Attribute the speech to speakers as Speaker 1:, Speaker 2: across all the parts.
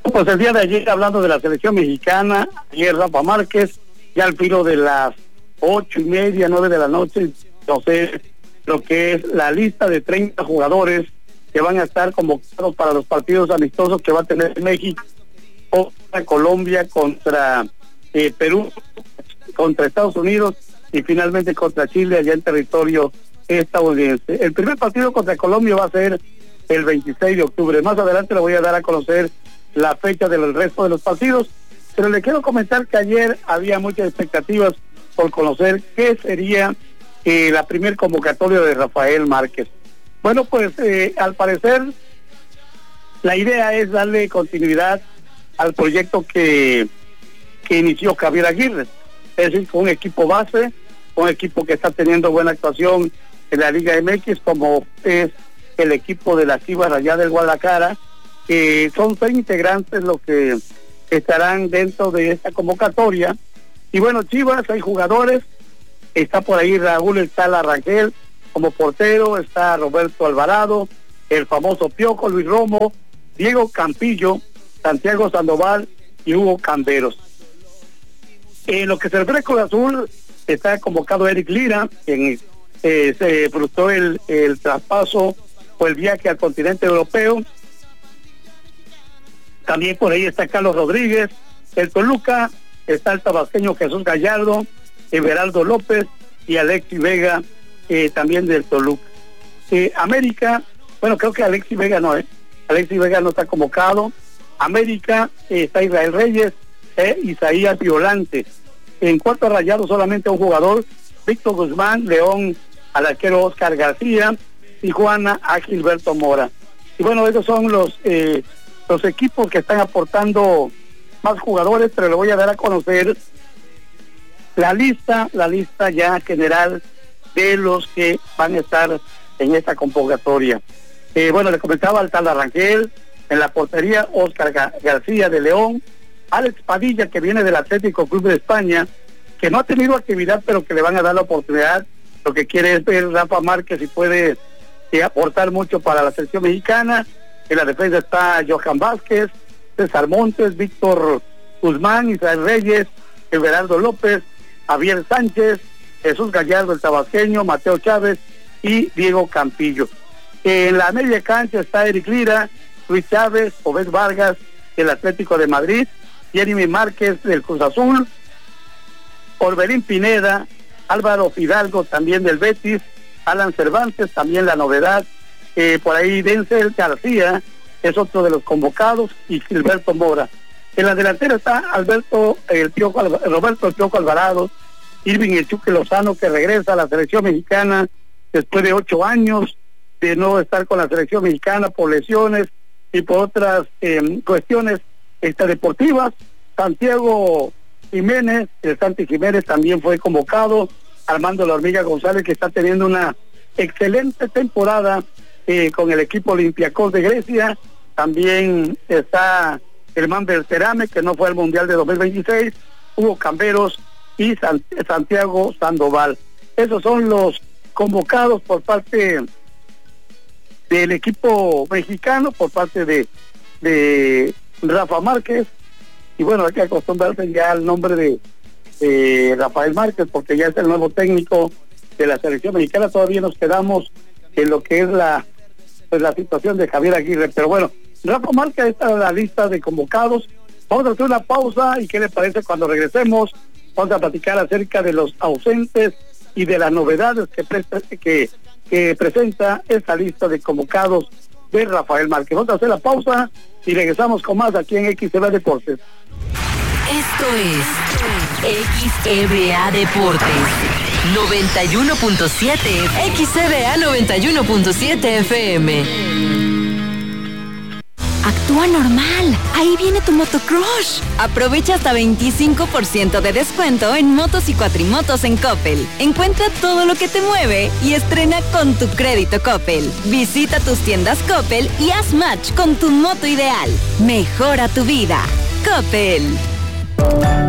Speaker 1: Pues el día de ayer, hablando de la selección mexicana, ayer Rafa Márquez, ya al filo de las 8:30, 9 de la noche, no sé lo que es la lista de 30 jugadores que van a estar convocados para los partidos amistosos que va a tener México, contra Colombia, contra Perú, contra Estados Unidos y finalmente contra Chile allá en territorio estadounidense. El primer partido contra Colombia va a ser el 26 de octubre. Más adelante le voy a dar a conocer la fecha del resto de los partidos, pero le quiero comentar que ayer había muchas expectativas por conocer qué sería la primer convocatoria de Rafael Márquez. Bueno, pues al parecer la idea es darle continuidad al proyecto que inició Javier Aguirre, es decir, con un equipo base, un equipo que está teniendo buena actuación en la Liga MX, como es el equipo de las Chivas Rayadas del Guadalajara, que son 6 integrantes los que estarán dentro de esta convocatoria. Y bueno, Chivas, hay jugadores, está por ahí Raúl El Tala Rangel como portero, está Roberto Alvarado, el famoso Piojo, Luis Romo, Diego Campillo, Santiago Sandoval y Hugo Camberos. En lo que se refiere a Cruz Azul, está convocado Eric Lira, quien se frustró el traspaso o el viaje al continente europeo. También por ahí está Carlos Rodríguez, el Toluca, está el tabasqueño Jesús Gallardo, Everaldo López y Alexis Vega, también del Toluca. América, bueno, creo que Alexis Vega no está convocado. América, está Israel Reyes, Isaías Violante. En cuarto rayado solamente un jugador, Víctor Guzmán, León al arquero Oscar García, Tijuana a Gilberto Mora. Y bueno, esos son los equipos que están aportando más jugadores, pero le voy a dar a conocer la lista ya general de los que van a estar en esta convocatoria. Bueno, le comentaba al Tala Rangel, en la portería Oscar García de León, Alex Padilla, que viene del Atlético Club de España, que no ha tenido actividad, pero que le van a dar la oportunidad. Lo que quiere es ver Rafa Márquez y puede aportar mucho para la selección mexicana. En la defensa está Johan Vázquez, César Montes, Víctor Guzmán, Israel Reyes, Everaldo López, Javier Sánchez, Jesús Gallardo, el tabasqueño, Mateo Chávez y Diego Campillo. En la media cancha está Eric Lira, Luis Chávez, Obed Vargas, del Atlético de Madrid, Jeremy Márquez, del Cruz Azul, Orbelín Pineda, Álvaro Fidalgo, también del Betis, Alan Cervantes, también la novedad, por ahí Denzel García, es otro de los convocados, y Gilberto Mora. En la delantera está Roberto El Piojo Alvarado, Irving El Chuque Lozano, que regresa a la selección mexicana después de 8 años de no estar con la selección mexicana por lesiones y por otras cuestiones deportivas. Santiago Jiménez, el Santi Jiménez también fue convocado. Armando La Hormiga González, que está teniendo una excelente temporada con el equipo Olympiacos de Grecia. También está Germán Berterame, que no fue al Mundial de 2026, Hugo Camberos y Santiago Sandoval. Esos son los convocados por parte del equipo mexicano, por parte de Rafa Márquez. Y bueno, hay que acostumbrarse ya al nombre de Rafael Márquez, porque ya es el nuevo técnico de la selección mexicana. Todavía nos quedamos en lo que es la situación de Javier Aguirre, pero bueno, Rafa Márquez está en la lista de convocados. Vamos a hacer una pausa y ¿qué le parece cuando regresemos? Vamos a platicar acerca de los ausentes y de las novedades que presenta esta lista de convocados de Rafael Márquez. Vamos a hacer la pausa y regresamos con más aquí en XEBA Deportes.
Speaker 2: Esto es XEBA Deportes 91.7 XEBA 91.7 FM. Actúa normal. Ahí viene tu motocrush. Aprovecha hasta 25% de descuento en motos y cuatrimotos en Coppel. Encuentra todo lo que te mueve y estrena con tu crédito Coppel. Visita tus tiendas Coppel y haz match con tu moto ideal. Mejora tu vida. Coppel.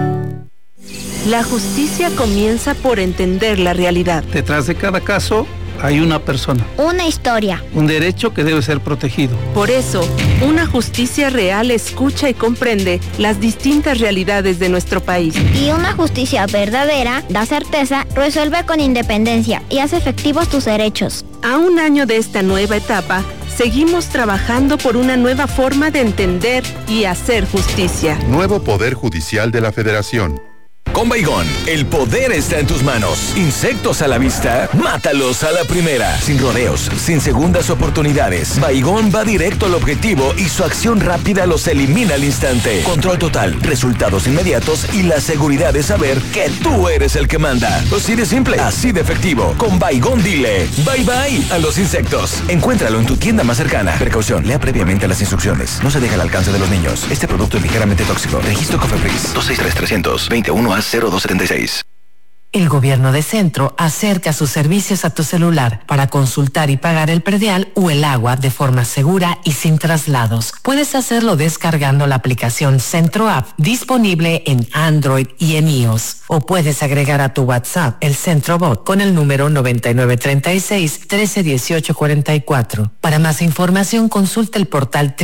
Speaker 3: La justicia comienza por entender la realidad.
Speaker 4: Detrás de cada caso
Speaker 3: Hay una persona.
Speaker 4: Una historia.
Speaker 3: Un derecho que debe ser protegido.
Speaker 5: Por eso, una justicia real escucha y comprende las distintas realidades de nuestro país.
Speaker 4: Y una justicia verdadera da certeza, resuelve con independencia y hace efectivos tus derechos.
Speaker 5: A un año de esta nueva etapa, seguimos trabajando por una nueva forma de entender y hacer justicia.
Speaker 6: Nuevo Poder Judicial de la Federación.
Speaker 7: Con Baygon, el poder está en tus manos. Insectos a la vista, mátalos a la primera. Sin rodeos, sin segundas oportunidades. Baygon va directo al objetivo y su acción rápida los elimina al instante. Control total, resultados inmediatos y la seguridad de saber que tú eres el que manda. Así de simple, así de efectivo. Con Baygon dile bye bye a los insectos. Encuéntralo en tu tienda más cercana. Precaución, lea previamente las instrucciones. No se deja al alcance de los niños. Este producto es ligeramente tóxico. Registro COFEPRIS 263-300-21A0276.
Speaker 8: El gobierno de Centro acerca sus servicios a tu celular para consultar y pagar el predial o el agua de forma segura y sin traslados. Puedes hacerlo descargando la aplicación Centro App disponible en Android y en iOS. O puedes agregar a tu WhatsApp el Centro Bot con el número 9936-131844. Para más información consulta el portal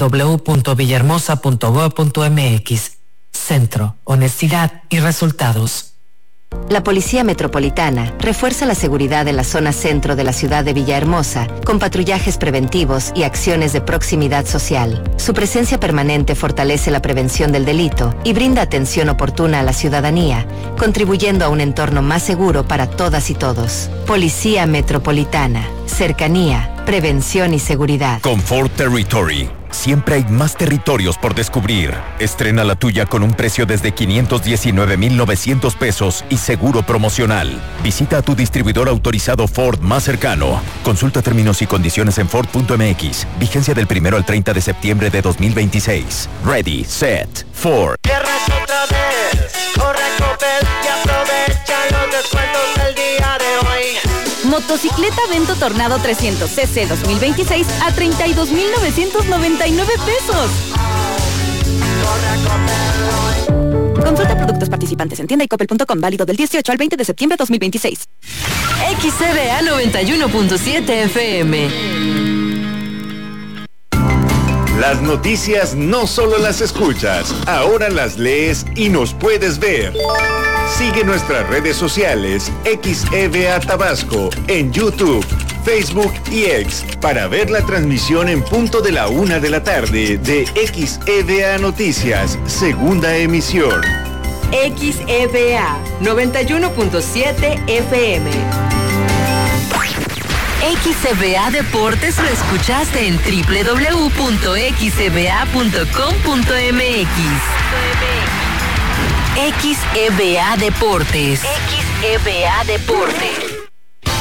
Speaker 8: www.villahermosa.gov.mx. Centro, honestidad y resultados.
Speaker 2: La Policía Metropolitana refuerza la seguridad en la zona centro de la ciudad de Villahermosa con patrullajes preventivos y acciones de proximidad social. Su presencia permanente fortalece la prevención del delito y brinda atención oportuna a la ciudadanía, contribuyendo a un entorno más seguro para todas y todos. Policía Metropolitana, cercanía, prevención y seguridad.
Speaker 9: Confort Territory. Siempre hay más territorios por descubrir. Estrena la tuya con un precio desde 519,900 pesos y seguro promocional. Visita a tu distribuidor autorizado Ford más cercano. Consulta términos y condiciones en Ford.mx. Vigencia del 1 al 30 de septiembre de 2026. Ready, set, Ford.
Speaker 10: Viernes otra vez. Corre a Coppel y aprovecha los descuentos del día de hoy.
Speaker 2: Motocicleta Vento Tornado 300cc 2026 a 32,999 pesos. Consulta productos participantes en tienda y coppel.com, válido del 18 al 20 de septiembre de 2026.
Speaker 11: XCBA 91.7 FM.
Speaker 12: Las noticias no solo las escuchas, ahora las lees y nos puedes ver. Sigue nuestras redes sociales XEBA Tabasco en YouTube, Facebook y X para ver la transmisión en punto de la 1 de la tarde de XEBA Noticias, segunda emisión.
Speaker 11: XEBA 91.7 FM. XCBA Deportes lo escuchaste en www.xcba.com.mx. XEBA Deportes. XEBA Deportes.